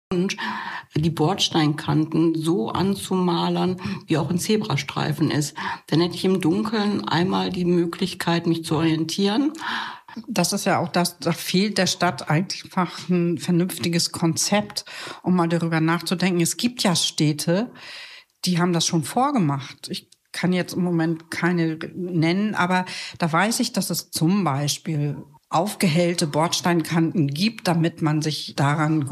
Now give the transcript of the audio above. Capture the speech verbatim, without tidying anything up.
die Bordsteinkanten so anzumalern, wie auch ein Zebrastreifen ist. Dann hätte ich im Dunkeln einmal die Möglichkeit, mich zu orientieren. Das ist ja auch das, da fehlt der Stadt einfach ein vernünftiges Konzept, um mal darüber nachzudenken. Es gibt ja Städte, die haben das schon vorgemacht. Ich kann jetzt im Moment keine nennen, aber da weiß ich, dass es zum Beispiel aufgehellte Bordsteinkanten gibt, damit man sich daran